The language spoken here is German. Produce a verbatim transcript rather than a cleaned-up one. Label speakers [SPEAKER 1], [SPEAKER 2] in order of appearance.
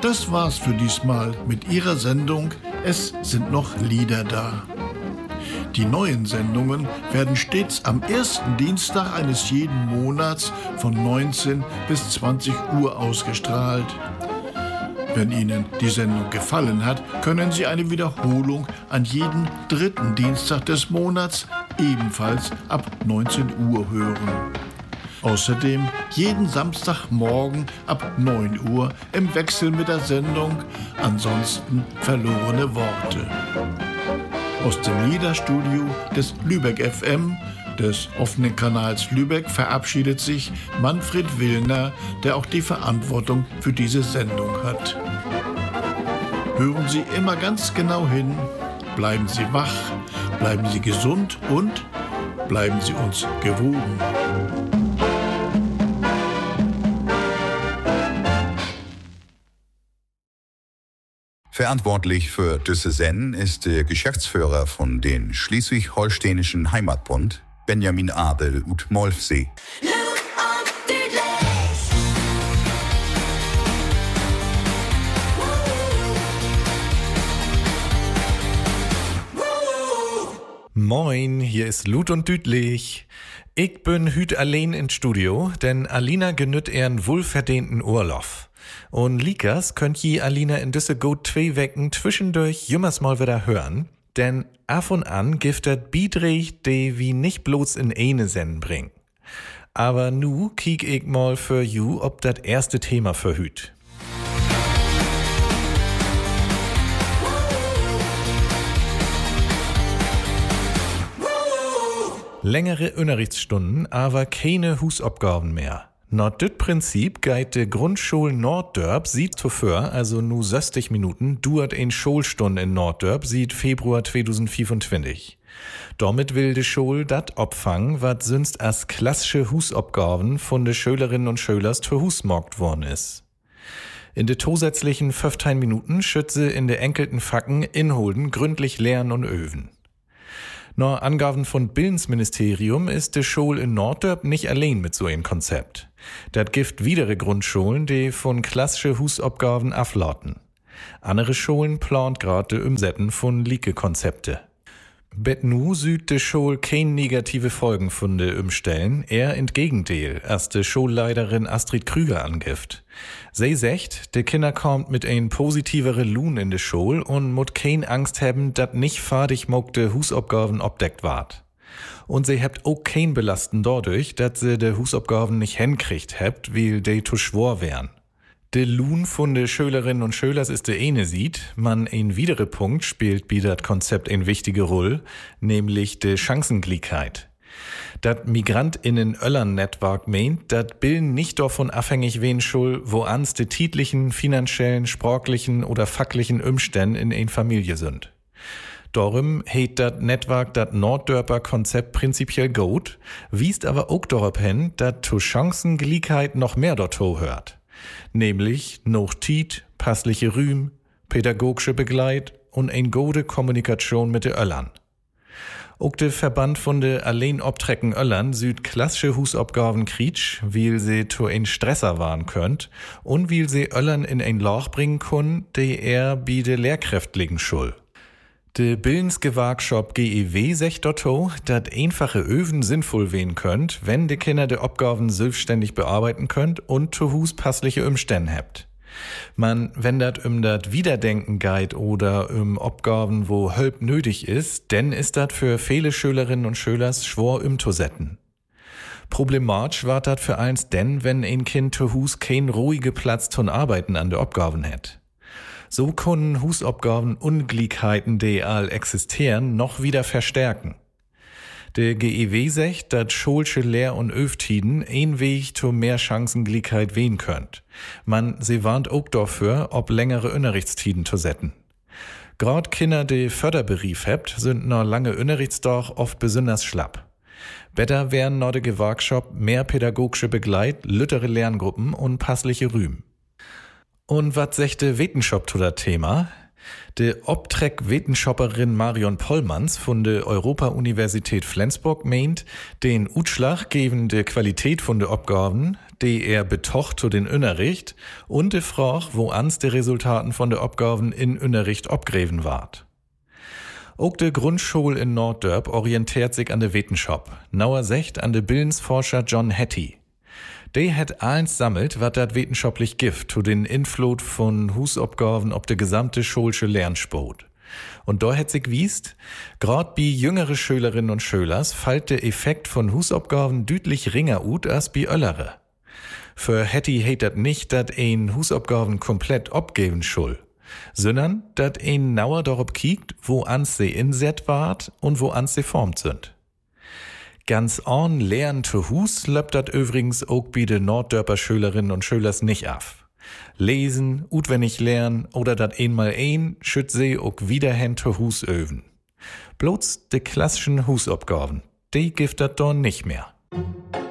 [SPEAKER 1] das war's für diesmal mit Ihrer Sendung Es sind noch Lieder da. Die neuen Sendungen werden stets am ersten Dienstag eines jeden Monats von neunzehn bis zwanzig Uhr ausgestrahlt. Wenn Ihnen die Sendung gefallen hat, können Sie eine Wiederholung an jeden dritten Dienstag des Monats ebenfalls ab neunzehn Uhr hören. Außerdem jeden Samstagmorgen ab neun Uhr im Wechsel mit der Sendung Ansonsten verlorene Worte. Aus dem Liederstudio des Lübeck F M, des offenen Kanals Lübeck, verabschiedet sich Manfred Willner, der auch die Verantwortung für diese Sendung hat. Hören Sie immer ganz genau hin, bleiben Sie wach, bleiben Sie gesund und bleiben Sie uns gewogen.
[SPEAKER 2] Verantwortlich für diese Sendung ist der Geschäftsführer von den Schleswig-Holsteinischen Heimatbund, Benjamin Adel ut Molfsee.
[SPEAKER 3] Moin, hier ist Lut und Dütlich. Ich bin hüt allein ins Studio, denn Alina genütt ihren wohlverdienten Urlaub. Und Likas könnt je Alina in diese gut zwei Wecken zwischendurch jümmers mal wieder hören, denn af und an giftet biedrig de wie nicht bloß in eine Sendung bringen. Aber nu kiek ich mal für you ob dat erste Thema verhüt. Längere Unterrichtsstunden, aber keine Husabgaben mehr. Not dit Prinzip geit de Grundschul Norddörp sieht zuvor, also nu sechzig Minuten, duert ein Schulstunde in Norddörp sieht Februar zweitausendvierundzwanzig. Damit will de Schul dat opfangen, wat sonst as klassische Husabgaben von de Schülerinnen und Schülers zur Husmorgt worden is. In de zusätzlichen fünfzehn Minuten schütze in de enkelten Facken inholden gründlich lernen und öven. Nach Angaben von Bildungsministerium ist die Schule in Norddörp nicht allein mit so einem Konzept. Dat gibt widere Grundschulen, die von klassische Husabgaben aflauten. Andere Schulen plant gerade Umsetzen von Like-Konzepte. Bet nu süd de Schule kein negative Folgen von de Umstellen, eher im Gegenteil, als de Schulleiterin Astrid Krüger angift. Sie sagt, de Kinder kommt mit ein positivere Lohn in de Schule und mut kein Angst haben, dat nicht fertig mogte Husabgaben obdeckt ward. Und sie habt auch kein Belasten dadurch, dat sie de Husabgaben nicht hinkriegt habt, weil de zu schwor wären. De Lohn von de Schülerinnen und Schülers ist de eine sieht, man ein widere Punkt spielt bei dat Konzept ein wichtige Rolle, nämlich de Chancengleichheit. Dat MigrantInnen Öllern Network meint, dat Bilden nicht davon abhängig wen Schul, wo ans de titlichen, finanziellen, sprachlichen oder fachlichen Umständen in ein Familie sind. Darum heet dat Network dat Norddörper Konzept prinzipiell gut, wiest aber auch darauf hin, dat zu Chancengleichheit noch mehr dortho hört. Nämlich noch Tiet, passliche Rühm, pädagogische Begleit und ein gute Kommunikation mit de Öllern. Auch der Verband von de allein obtrecken Öllern süd klassische Husabgaben krietsch, weil sie zu ein Stresser waren könnt und weil sie Öllern in ein Loch bringen können, die er bi de Lehrkräft legen schul. De Bildungsgewerkschaft G E W sagt dotto, dat einfache Öven sinnvoll wehen könnt, wenn de Kinder de Abgaben selbstständig bearbeiten könnt und zu Hus passliche Umstände habt. Man, wenn dat um dat Wiederdenken geht oder um Abgaben, wo Hölp nötig ist, denn ist dat für viele Schülerinnen und Schülers schwor umzusetzen. Problematisch war dat für eins denn, wenn ein Kind zu Hus kein ruhige Platz zum Arbeiten an de Abgaben hätt. So können Husabgaben Ungleichheiten, die all existieren, noch wieder verstärken. Der G E W sagt, dass schulsche Lehr- und Öftiden ein Weg zu mehr Chancengleichheit wehen könnt. Man, sie warnt auch dafür, ob längere Unterrichtstiden zu setzen. Grad Kinder, die Förderbrief habt, sind noch lange Unterrichtsdag oft besonders schlapp. Besser wären noch de Gewerkschaft mehr pädagogische Begleit, lüttere Lerngruppen und passliche Rühm. Und wat sechte Wissenschaft zu dat Thema? De Obtreck-Wetenschapperin Marion Pollmanns von der Europa-Universität Flensburg meint, den Utschlag geben de Qualität von de Abgaben, die er betocht zu den Unterricht und de Frage, wo ans de Resultaten von de Opgaven in Unterricht abgräven ward. Auch de Grundschule in Norddörp orientiert sich an de Wissenschaft, nauer secht an de Bildensforscher John Hattie. Der hat eins sammelt, wat dat wissenschaftlich Gift zu den Influt von Husopgaven ob de gesamte schulsche Lernsport. Und da hat sich wiest, grad bi jüngere Schülerinnen und Schülers fällt der Effekt von Husopgaven deutlich ringer ut als bi öllere. Für Hattie heit dat nicht, dat ein Husopgaven komplett abgeben schul, sondern dat ein nauer darauf kiekt, wo ans sie inset ward und wo ans sie formt sind. Ganz on lernen zu Hus löppt dat übrigens auch bi de Norddörper Schülerinnen und Schülers nicht af. Lesen, utwendig lernen oder dat einmal ein, schütt sie auch wiederhin zu Hus öven. Bloß de klassischen Husopgaven, die gibt dat doch nicht mehr.